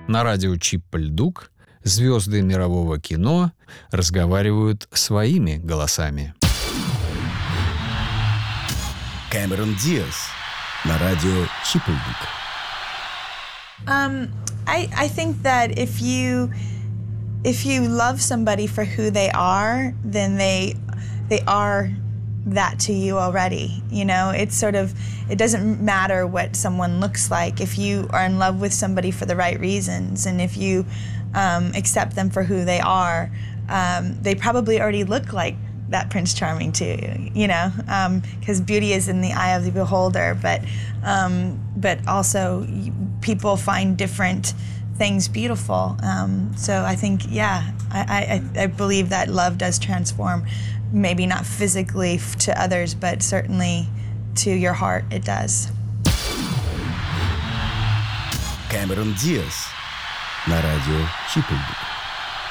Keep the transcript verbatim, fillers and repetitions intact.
На радио Чиппельдук звезды мирового кино разговаривают своими голосами. Кэмерон Диаз на радио Чиппельдук. Um, I I think that if you if you love somebody for who they are, then they they are that to you already. You know, it's sort of, it doesn't matter what someone looks like. If you are in love with somebody for the right reasons, and if you um, accept them for who they are, um, they probably already look like that Prince Charming to you, you know, because um, beauty is in the eye of the beholder, but um, but also people find different things beautiful. Um, so I think, yeah, I, I, I believe that love does transform, maybe not physically to others, but certainly to your heart, it does. Кэмерон Диаз на радио Чиппельдук.